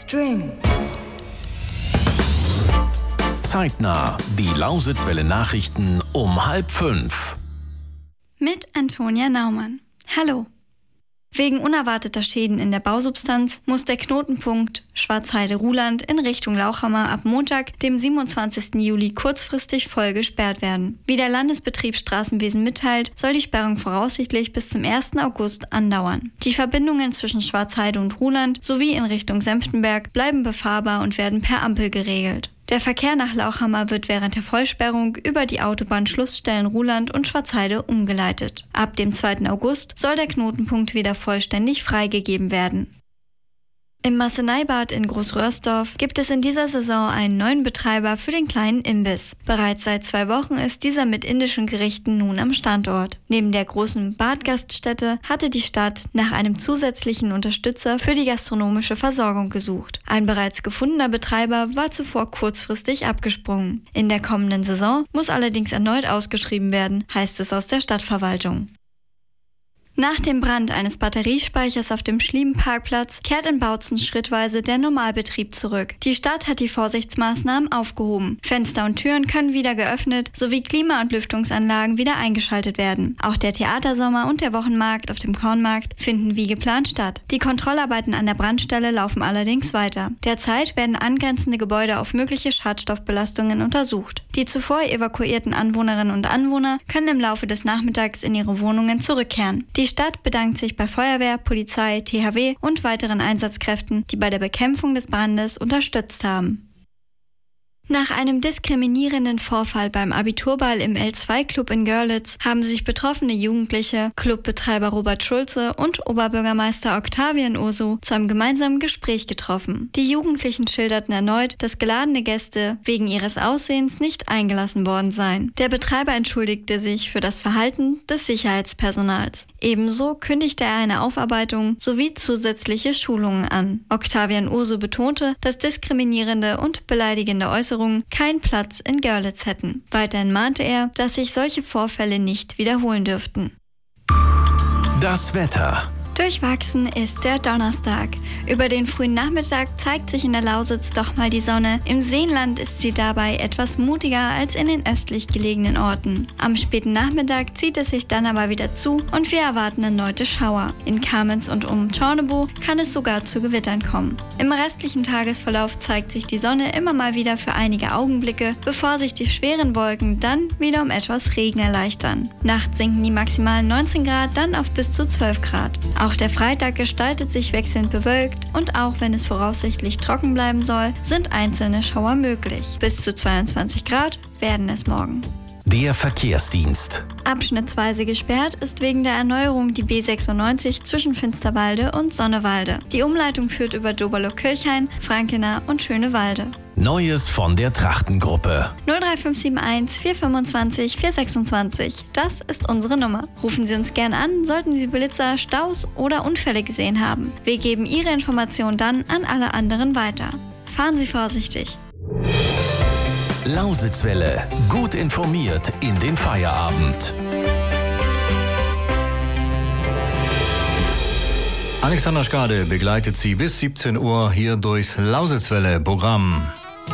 String. Zeitnah, die Lausitzwelle Nachrichten um 4:30. Mit Antonia Naumann. Hallo. Wegen unerwarteter Schäden in der Bausubstanz muss der Knotenpunkt Schwarzheide-Ruhland in Richtung Lauchhammer ab Montag, dem 27. Juli, kurzfristig voll gesperrt werden. Wie der Landesbetrieb Straßenwesen mitteilt, soll die Sperrung voraussichtlich bis zum 1. August andauern. Die Verbindungen zwischen Schwarzheide und Ruhland sowie in Richtung Senftenberg bleiben befahrbar und werden per Ampel geregelt. Der Verkehr nach Lauchhammer wird während der Vollsperrung über die Autobahnschlussstellen Ruhland und Schwarzheide umgeleitet. Ab dem 2. August soll der Knotenpunkt wieder vollständig freigegeben werden. Im Masseneibad in Großröhrsdorf gibt es in dieser Saison einen neuen Betreiber für den kleinen Imbiss. Bereits seit 2 Wochen ist dieser mit indischen Gerichten nun am Standort. Neben der großen Badgaststätte hatte die Stadt nach einem zusätzlichen Unterstützer für die gastronomische Versorgung gesucht. Ein bereits gefundener Betreiber war zuvor kurzfristig abgesprungen. In der kommenden Saison muss allerdings erneut ausgeschrieben werden, heißt es aus der Stadtverwaltung. Nach dem Brand eines Batteriespeichers auf dem Schliebenparkplatz kehrt in Bautzen schrittweise der Normalbetrieb zurück. Die Stadt hat die Vorsichtsmaßnahmen aufgehoben. Fenster und Türen können wieder geöffnet, sowie Klima- und Lüftungsanlagen wieder eingeschaltet werden. Auch der Theatersommer und der Wochenmarkt auf dem Kornmarkt finden wie geplant statt. Die Kontrollarbeiten an der Brandstelle laufen allerdings weiter. Derzeit werden angrenzende Gebäude auf mögliche Schadstoffbelastungen untersucht. Die zuvor evakuierten Anwohnerinnen und Anwohner können im Laufe des Nachmittags in ihre Wohnungen zurückkehren. Die Stadt bedankt sich bei Feuerwehr, Polizei, THW und weiteren Einsatzkräften, die bei der Bekämpfung des Brandes unterstützt haben. Nach einem diskriminierenden Vorfall beim Abiturball im L2-Club in Görlitz haben sich betroffene Jugendliche, Clubbetreiber Robert Schulze und Oberbürgermeister Octavian Urso zu einem gemeinsamen Gespräch getroffen. Die Jugendlichen schilderten erneut, dass geladene Gäste wegen ihres Aussehens nicht eingelassen worden seien. Der Betreiber entschuldigte sich für das Verhalten des Sicherheitspersonals. Ebenso kündigte er eine Aufarbeitung sowie zusätzliche Schulungen an. Octavian Urso betonte, dass diskriminierende und beleidigende Äußerungen keinen Platz in Görlitz hätten. Weiterhin mahnte er, dass sich solche Vorfälle nicht wiederholen dürften. Das Wetter. Durchwachsen ist der Donnerstag. Über den frühen Nachmittag zeigt sich in der Lausitz doch mal die Sonne. Im Seenland ist sie dabei etwas mutiger als in den östlich gelegenen Orten. Am späten Nachmittag zieht es sich dann aber wieder zu und wir erwarten erneute Schauer. In Kamenz und um Tschornebo kann es sogar zu Gewittern kommen. Im restlichen Tagesverlauf zeigt sich die Sonne immer mal wieder für einige Augenblicke, bevor sich die schweren Wolken dann wieder um etwas Regen erleichtern. Nachts sinken die maximalen 19 Grad dann auf bis zu 12 Grad. Auch der Freitag gestaltet sich wechselnd bewölkt und auch wenn es voraussichtlich trocken bleiben soll, sind einzelne Schauer möglich. Bis zu 22 Grad werden es morgen. Der Verkehrsdienst. Abschnittsweise gesperrt ist wegen der Erneuerung die B96 zwischen Finsterwalde und Sonnewalde. Die Umleitung führt über Doberloh-Kirchhain, Frankenau und Schönewalde. Neues von der Trachtengruppe. 03571 425 426. Das ist unsere Nummer. Rufen Sie uns gern an, sollten Sie Blitzer, Staus oder Unfälle gesehen haben. Wir geben Ihre Informationen dann an alle anderen weiter. Fahren Sie vorsichtig. Lausitzwelle. Gut informiert in den Feierabend. Alexander Skade begleitet Sie bis 17 Uhr hier durchs Lausitzwelle-Programm.